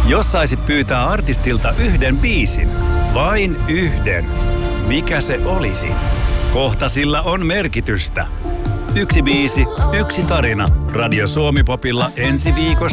Jos saisit pyytää artistilta yhden biisin, vain yhden, mikä se olisi? Kohta sillä on merkitystä. Yksi biisi, yksi tarina. Radio Suomi Popilla ensi viikosta.